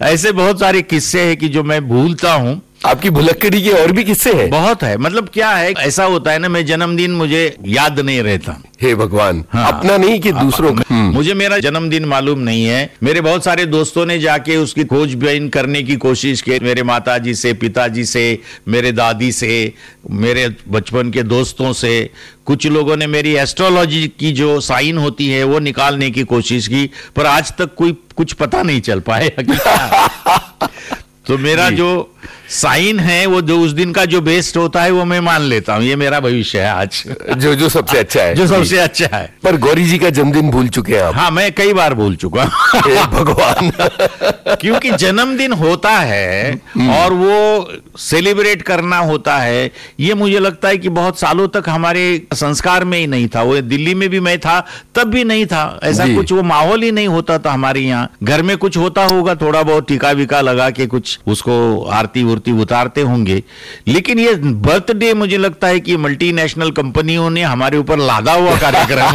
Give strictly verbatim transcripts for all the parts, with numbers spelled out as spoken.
ऐसे बहुत सारे किस्से हैं कि जो मैं भूलता हूँ। आपकी भुलक्कड़ी के और भी किस्से हैं? बहुत है। मतलब क्या है, ऐसा होता है ना, मैं जन्मदिन मुझे याद नहीं रहता। हे भगवान, हाँ, अपना नहीं कि दूसरों का। मुझे मेरा जन्मदिन मालूम नहीं है। मेरे बहुत सारे दोस्तों ने जाके उसकी खोजबीन करने की कोशिश की, मेरे माताजी से, पिताजी से, मेरे दादी से, मेरे बचपन के दोस्तों से। कुछ लोगों ने मेरी एस्ट्रोलॉजी की जो साइन होती है वो निकालने की कोशिश की, पर आज तक कोई कुछ पता नहीं चल पाया कि क्या। तो मेरा जो साइन है वो जो उस दिन का जो बेस्ट होता है वो मैं मान लेता हूँ, ये मेरा भविष्य है आज। जो जो सबसे अच्छा है, जो सबसे अच्छा है। पर गौरी जी का जन्मदिन भूल चुके हैं आप? हाँ, मैं कई बार भूल चुका हूँ। भगवान। क्योंकि जन्मदिन होता है और वो सेलिब्रेट करना होता है, ये मुझे लगता है कि बहुत सालों तक हमारे संस्कार में ही नहीं था। वो दिल्ली में भी मैं था तब भी नहीं था ऐसा कुछ, वो माहौल ही नहीं होता था हमारे यहाँ। घर में कुछ होता होगा, थोड़ा बहुत टीका विका लगा के कुछ उसको आरती उरती उतारते होंगे, लेकिन ये बर्थडे मुझे लगता है कि मल्टीनेशनल कंपनियों ने हमारे ऊपर लादा हुआ कार्यक्रम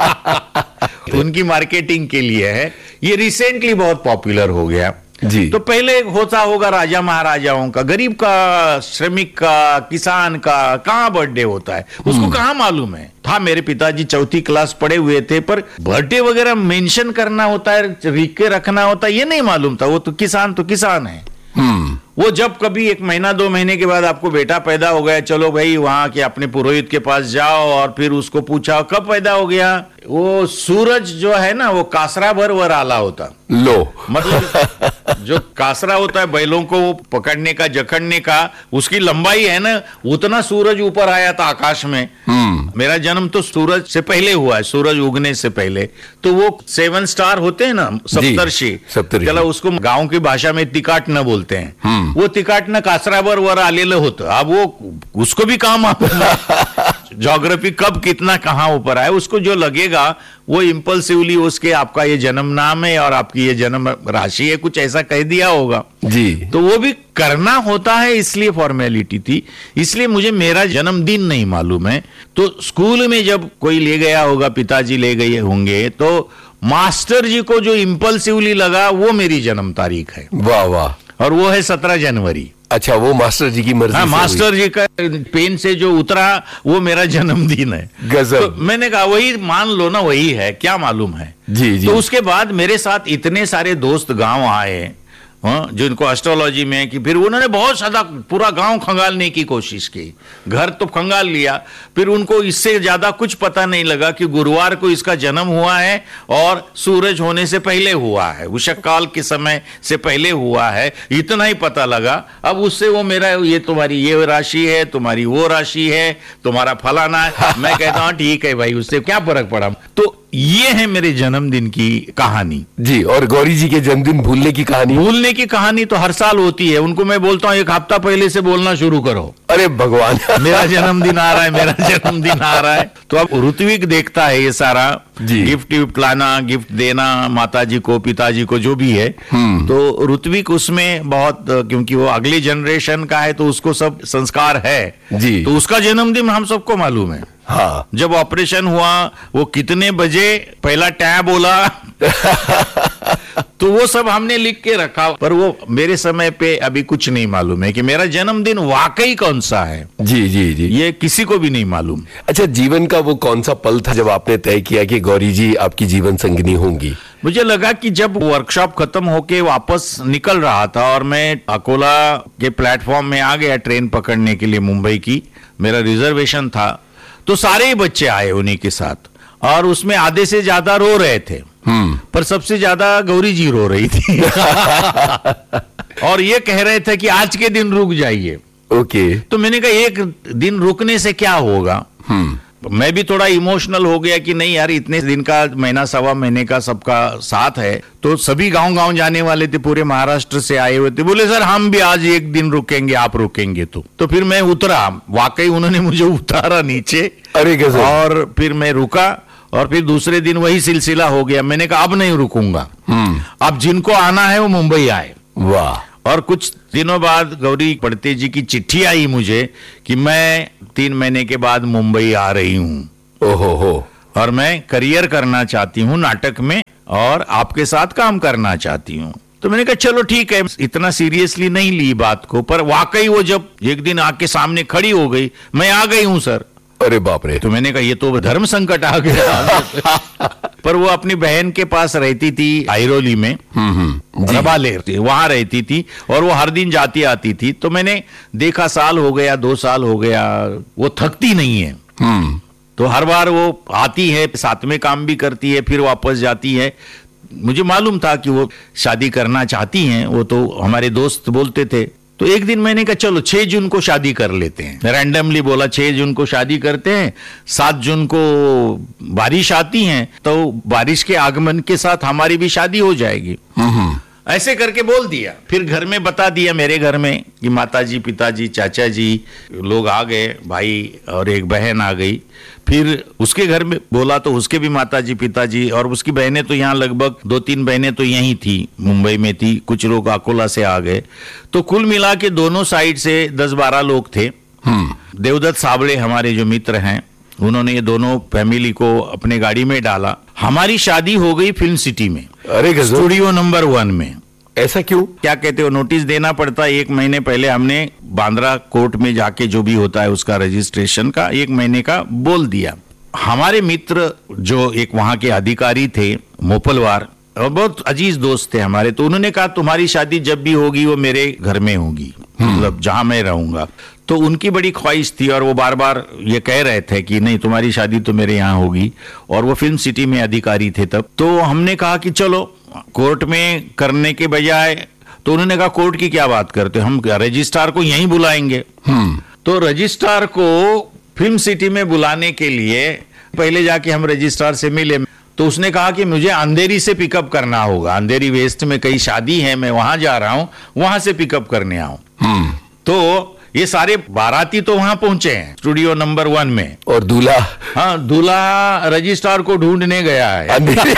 है। उनकी मार्केटिंग के लिए है। ये रिसेंटली बहुत पॉपुलर हो गया जी। तो पहले होता होगा राजा महाराजाओं का, गरीब का, श्रमिक का, किसान का कहाँ बर्थडे होता है, उसको कहाँ मालूम है। था मेरे पिताजी चौथी क्लास पढ़े हुए थे, पर बर्थडे वगैरह मेंशन करना होता है, लिख के रखना होता है, ये नहीं मालूम था। वो तो किसान तो किसान है। वो जब कभी एक महीना दो महीने के बाद आपको बेटा पैदा हो गया, चलो भाई वहां के अपने पुरोहित के पास जाओ और फिर उसको पूछा कब पैदा हो गया। वो सूरज जो है ना वो कासरा भर वर आला होता। लो मतलब जो कासरा होता है बैलों को पकड़ने का, जकड़ने का, उसकी लंबाई है ना, उतना सूरज ऊपर आया था आकाश में। मेरा जन्म तो सूरज से पहले हुआ है, सूरज उगने से पहले। तो वो सेवन स्टार होते हैं ना, सप्तर्षि, चलो उसको गांव की भाषा में तिकाट न बोलते हैं। वो तिकाट न कासरावर वर आलेलं होतं। अब वो उसको भी काम ज्योग्राफी कब कितना कहां ऊपर आए, उसको जो लगेगा वो इंपल्सिवली उसके आपका ये जन्म नाम है और आपकी ये जन्म राशि है, कुछ ऐसा कह दिया होगा जी। तो वो भी करना होता है, इसलिए फॉर्मेलिटी थी। इसलिए मुझे मेरा जन्मदिन नहीं मालूम है। तो स्कूल में जब कोई ले गया होगा, पिताजी ले गए होंगे, तो मास्टर जी को जो इंपल्सिवली लगा वो मेरी जन्म तारीख है। वाह वाह। और वो है सत्रह जनवरी। अच्छा, वो मास्टर जी की मर्जी। हाँ, मास्टर जी का पेन से जो उतरा वो मेरा जन्मदिन है। गजब। तो मैंने कहा वही मान लो ना, वही है, क्या मालूम है। जी जी। तो उसके बाद मेरे साथ इतने सारे दोस्त गांव आए, हाँ, जो इनको एस्ट्रोलॉजी में, कि फिर उन्होंने बहुत ज्यादा पूरा गांव खंगालने की कोशिश की। घर तो खंगाल लिया, फिर उनको इससे ज्यादा कुछ पता नहीं लगा कि गुरुवार को इसका जन्म हुआ है और सूरज होने से पहले हुआ है, उषक काल के समय से पहले हुआ है, इतना ही पता लगा। अब उससे वो मेरा, ये तुम्हारी ये राशि है, तुम्हारी वो राशि है, तुम्हारा फलाना है। मैं कहता हूँ ठीक है भाई, उससे क्या फर्क पड़ा। तो ये है मेरे जन्मदिन की कहानी जी। और गौरी जी के जन्मदिन भूलने की कहानी? भूलने की कहानी तो हर साल होती है। उनको मैं बोलता हूँ एक हफ्ता पहले से बोलना शुरू करो। अरे भगवान। मेरा जन्मदिन आ रहा है, मेरा जन्मदिन आ रहा है। तो अब ऋत्विक देखता है ये सारा, गिफ्ट विफ्ट लाना, गिफ्ट देना माताजी को, पिताजी को, जो भी है। तो ऋत्विक उसमें बहुत, क्योंकि वो अगली जनरेशन का है तो उसको सब संस्कार है जी। तो उसका जन्मदिन हम सबको मालूम है। हाँ। जब ऑपरेशन हुआ वो कितने बजे पहला टैब बोला तो वो सब हमने लिख के रखा। पर वो मेरे समय पे अभी कुछ नहीं मालूम है कि मेरा जन्मदिन वाकई कौन सा है। जी जी जी। ये किसी को भी नहीं मालूम। अच्छा, जीवन का वो कौन सा पल था जब आपने तय किया कि गौरी जी आपकी जीवन संगिनी होंगी? मुझे लगा कि जब वर्कशॉप खत्म होके वापस निकल रहा था और मैं अकोला के प्लेटफॉर्म में आ गया ट्रेन पकड़ने के लिए मुंबई की, मेरा रिजर्वेशन था, तो सारे ही बच्चे आए उन्हीं के साथ और उसमें आधे से ज्यादा रो रहे थे, पर सबसे ज्यादा गौरी जी रो रही थी। और ये कह रहे थे कि आज के दिन रुक जाइए। ओके। तो मैंने कहा एक दिन रुकने से क्या होगा। मैं भी थोड़ा इमोशनल हो गया कि नहीं यार, इतने दिन का, महीना सवा महीने का सबका साथ है। तो सभी गांव गांव जाने वाले थे, पूरे महाराष्ट्र से आए हुए थे। बोले सर हम भी आज एक दिन रुकेंगे, आप रुकेंगे तो तो फिर मैं उतरा। वाकई उन्होंने मुझे उतारा नीचे। अरे कैसे? और फिर मैं रुका और फिर दूसरे दिन वही सिलसिला हो गया। मैंने कहा अब नहीं रुकूंगा, अब जिनको आना है वो मुंबई आए। वाह। और कुछ दिनों बाद गौरी पड़ते जी की चिट्ठी आई मुझे कि मैं तीन महीने के बाद मुंबई आ रही हूं। ओहो हो। और मैं करियर करना चाहती हूं नाटक में और आपके साथ काम करना चाहती हूं। तो मैंने कहा चलो ठीक है, इतना सीरियसली नहीं ली बात को, पर वाकई वो जब एक दिन आके सामने खड़ी हो गई, मैं आ गई हूं सर। अरे बाप रे। तो मैंने कहा ये तो धर्म संकट आ गया। पर वो अपनी बहन के पास रहती थी आइरोली में, रबाले, वहां रहती थी और वो हर दिन जाती आती थी। तो मैंने देखा साल हो गया, दो साल हो गया, वो थकती नहीं है। तो हर बार वो आती है, साथ में काम भी करती है, फिर वापस जाती है। मुझे मालूम था कि वो शादी करना चाहती हैं, वो तो हमारे दोस्त बोलते थे। तो एक दिन मैंने कहा चलो छह जून को शादी कर लेते हैं, रैंडमली बोला छह जून को शादी करते हैं, सात जून को बारिश आती है तो बारिश के आगमन के साथ हमारी भी शादी हो जाएगी। ऐसे करके बोल दिया। फिर घर में बता दिया, मेरे घर में, कि माताजी, पिताजी, चाचा जी लोग आ गए, भाई और एक बहन आ गई। फिर उसके घर में बोला तो उसके भी माताजी, पिताजी, और उसकी बहनें तो यहाँ लगभग दो तीन बहनें तो यहीं थी, मुंबई में थी, कुछ लोग अकोला से आ गए। तो कुल मिला के दोनों साइड से दस बारह लोग थे। देवदत्त साबळे हमारे जो मित्र हैं, उन्होंने ये दोनों फैमिली को अपने गाड़ी में डाला। हमारी शादी हो गई फिल्म सिटी में, अरे गजब। स्टूडियो नंबर वन में। ऐसा क्यों? क्या कहते हो, नोटिस देना पड़ता है एक महीने पहले। हमने बांद्रा कोर्ट में जाके जो भी होता है उसका रजिस्ट्रेशन का एक महीने का बोल दिया। हमारे मित्र जो एक वहां के अधिकारी थे मोपलवार, और बहुत अजीज दोस्त थे हमारे, तो उन्होंने कहा तुम्हारी शादी जब भी होगी वो मेरे घर में होगी, मतलब जहां मैं रहूंगा। तो उनकी बड़ी ख्वाहिश थी और वो बार बार ये कह रहे थे कि नहीं तुम्हारी शादी तो मेरे यहाँ होगी, और वो फिल्म सिटी में अधिकारी थे तब। तो हमने कहा कि चलो कोर्ट में करने के बजाय, तो उन्होंने कहा कोर्ट की क्या बात करते हो, हम रजिस्ट्रार को यहीं बुलाएंगे। तो रजिस्ट्रार को फिल्म सिटी में बुलाने के लिए पहले जाके हम रजिस्ट्रार से मिले। तो उसने कहा कि मुझे अंधेरी से पिकअप करना होगा, अंधेरी वेस्ट में कई शादी है, मैं वहां जा रहा हूं, वहां से पिकअप करने आऊं। तो ये सारे बाराती तो वहां पहुंचे हैं स्टूडियो नंबर वन में, और दूल्हा, हाँ दूल्हा रजिस्ट्रार को ढूंढने गया है।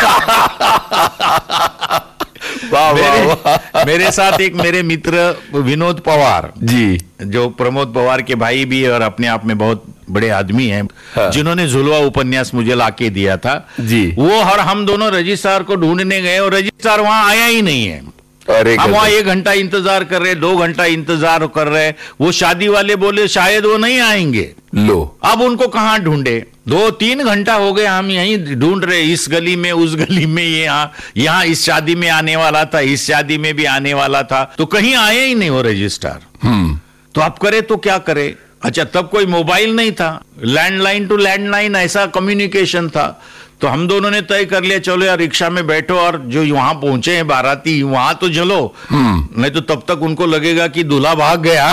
वाह, मेरे, वाह। मेरे साथ एक मेरे मित्र विनोद पवार जी, जो प्रमोद पवार के भाई भी है और अपने आप में बहुत बड़े आदमी हैं, हाँ। जिन्होंने झुलवा उपन्यास मुझे लाके दिया था जी, वो और हम दोनों रजिस्ट्रार को ढूंढने गए और रजिस्ट्रार वहां आया ही नहीं है। अरे हम वहां एक घंटा इंतजार कर रहे, दो घंटा इंतजार कर रहे, वो शादी वाले बोले शायद वो नहीं आएंगे। लो, अब उनको कहां ढूंढे, दो तीन घंटा हो गए हम यहीं ढूंढ रहे, इस गली में उस गली में, ये यहाँ यहाँ इस शादी में आने वाला था, इस शादी में भी आने वाला था, तो कहीं आए ही नहीं वो रजिस्ट्रार। तो अब करे तो क्या करे। अच्छा, तब कोई मोबाइल नहीं था, लैंडलाइन टू लैंडलाइन ऐसा कम्युनिकेशन था। तो हम दोनों ने तय कर लिया चलो यार रिक्शा में बैठो और जो वहां पहुंचे हैं बाराती वहां तो चलो, नहीं तो तब तक उनको लगेगा कि दूल्हा भाग गया।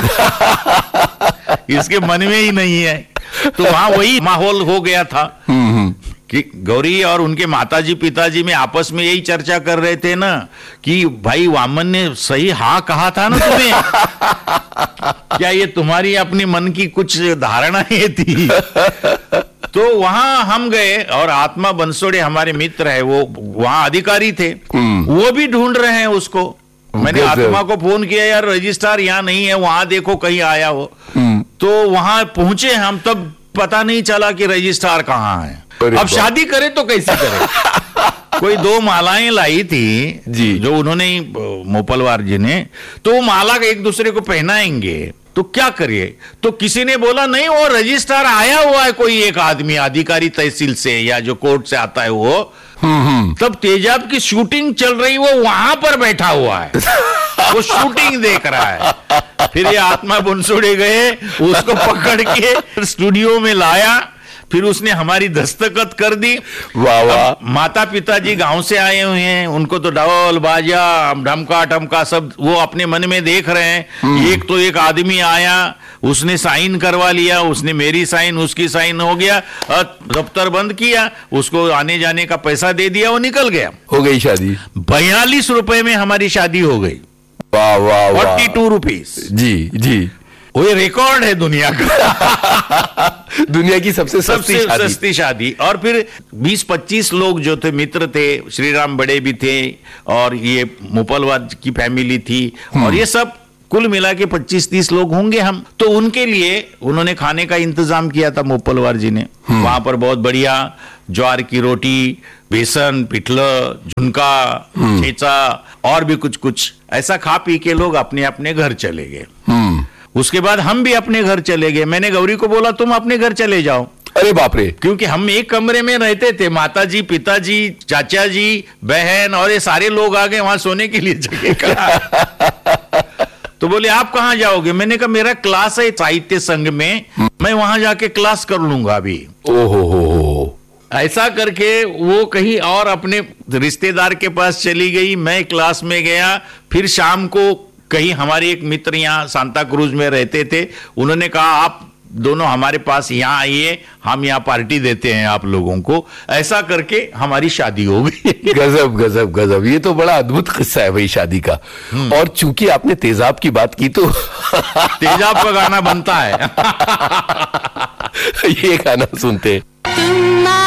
इसके मन में ही नहीं है। तो वहां वही माहौल हो गया था कि गौरी और उनके माताजी पिताजी में आपस में यही चर्चा कर रहे थे ना कि भाई वामन ने सही हाँ कहा था ना तुम्हें। क्या ये तुम्हारी अपने मन की कुछ धारणाएं थी। तो वहां हम गए और आत्मा बंसोड़े हमारे मित्र है, वो वहां अधिकारी थे, वो भी ढूंढ रहे हैं उसको। मैंने आत्मा को फोन किया यार रजिस्ट्रार यहाँ नहीं है, वहां देखो कहीं आया हो। तो वहां पहुंचे हम, तब पता नहीं चला कि रजिस्ट्रार कहाँ है। अब शादी करे तो कैसे करे। कोई दो मालाएं लाई थी जी, जो उन्होंने मोपलवार जी ने, तो वो माला एक दूसरे को पहनाएंगे तो क्या करिए। तो किसी ने बोला नहीं वो रजिस्ट्रार आया हुआ है, कोई एक आदमी अधिकारी तहसील से या जो कोर्ट से आता है वो। तब तेजाब की शूटिंग चल रही, वो वहां पर बैठा हुआ है, वो शूटिंग देख रहा है। फिर ये आत्मा बंसोड़े गए, उसको पकड़ के स्टूडियो में लाया, फिर उसने हमारी दस्तखत कर दी। वाह वाह। माता पिताजी गांव से आए हुए हैं, उनको तो ढोल बाजा ढमका टमका सब वो अपने मन में देख रहे हैं। एक तो एक आदमी आया, उसने साइन करवा लिया, उसने मेरी साइन उसकी साइन हो गया, दफ्तर बंद किया, उसको आने जाने का पैसा दे दिया, वो निकल गया, हो गई शादी। बयालीस रुपए में हमारी शादी हो गई। वाह वाह, फोर्टी टू रुपीज जी जी। वो रिकॉर्ड है दुनिया का। दुनिया की सबसे सस्ती सबसे शादी। सस्ती शादी। और फिर बीस पच्चीस लोग जो थे मित्र थे, श्रीराम बड़े भी थे और ये मोपलवार की फैमिली थी, और ये सब कुल मिला के पच्चीस तीस लोग होंगे हम। तो उनके लिए उन्होंने खाने का इंतजाम किया था मोपलवार जी ने। वहां पर बहुत बढ़िया ज्वार की रोटी, बेसन, पिठलं, झुनका, ठेचा और भी कुछ कुछ ऐसा खा पी के लोग अपने अपने घर चले गए। उसके बाद हम भी अपने घर चले गए। मैंने गौरी को बोला तुम अपने घर चले जाओ। अरे बाप रे। क्योंकि हम एक कमरे में रहते थे, माताजी, पिताजी, चाचा जी, बहन और ये सारे लोग आ गए, वहां सोने के लिए जगह कहा। तो बोले आप कहां जाओगे? मैंने कहा मेरा क्लास है साहित्य संघ में, मैं वहां जाके क्लास कर लूंगा अभी। ओहो हो। ऐसा करके वो कहीं और अपने रिश्तेदार के पास चली गई, मैं क्लास में गया। फिर शाम को कहीं हमारे एक मित्र यहाँ सांता क्रूज में रहते थे, उन्होंने कहा आप दोनों हमारे पास यहाँ आइए, हम यहाँ पार्टी देते हैं आप लोगों को। ऐसा करके हमारी शादी हो गई। गजब गजब गजब, ये तो बड़ा अद्भुत किस्सा है भाई शादी का। और चूंकि आपने तेजाब की बात की तो तेजाब का गाना बनता है। ये गाना सुनते हैं।